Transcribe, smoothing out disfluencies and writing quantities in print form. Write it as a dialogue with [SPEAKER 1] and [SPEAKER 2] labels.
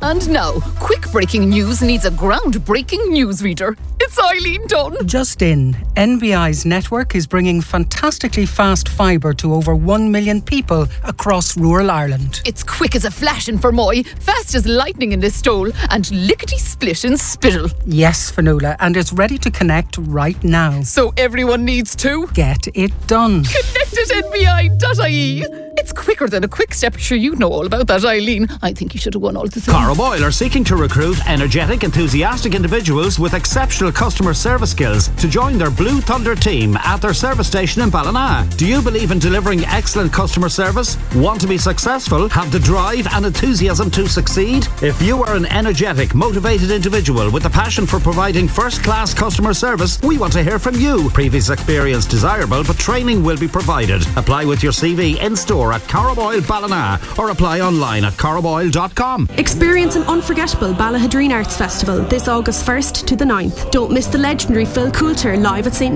[SPEAKER 1] And now, quick breaking news needs a groundbreaking newsreader. It's Eileen Dunn.
[SPEAKER 2] Just in, NBI's network is bringing fantastically fast fibre to over 1 million people across rural Ireland.
[SPEAKER 1] It's quick as a flash in Fermoy, fast as lightning in Listowel, and lickety-split in Spittle.
[SPEAKER 2] Yes, Fionnuala, and it's ready to connect right now.
[SPEAKER 1] So everyone needs to
[SPEAKER 2] get it done.
[SPEAKER 1] Connect at nbi.ie. It's quicker than a quick step. Sure, you know all about that, Eileen. I think you should have won all the things.
[SPEAKER 3] Carraboyle are seeking to recruit energetic, enthusiastic individuals with exceptional customer service skills to join their Blue Thunder team at their service station in Ballina. Do you believe in delivering excellent customer service? Want to be successful? Have the drive and enthusiasm to succeed? If you are an energetic, motivated individual with a passion for providing first-class customer service, we want to hear from you. Previous experience desirable, but training will be provided. Apply with your CV in store at Carraboyle Ballina or apply online at carraboyle.com.
[SPEAKER 4] Experience an unforgettable Ballahadreen Arts Festival this August 1st to the 9th. Don't miss the legendary Phil Coulter live at St.